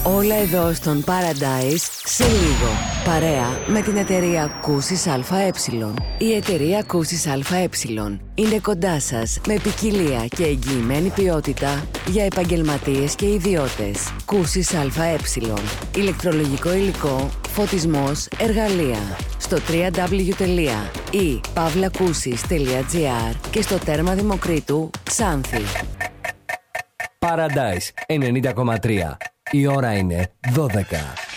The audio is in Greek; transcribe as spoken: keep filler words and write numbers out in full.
Όλα εδώ στον Paradise σε λίγο. Παρέα με την εταιρεία Κούσης ΑΕ. Η εταιρεία Κούσης ΑΕ είναι κοντά σας με ποικιλία και εγγυημένη ποιότητα για επαγγελματίες και ιδιώτες. Κούσης ΑΕ. Ηλεκτρολογικό υλικό, φωτισμός, εργαλεία. Στο double-u double-u double-u τελεία i pavlakusis τελεία gr και στο τέρμα Δημοκρίτου Ξάνθη. Paradise ενενήντα κόμμα τρία. Η ώρα είναι δώδεκα.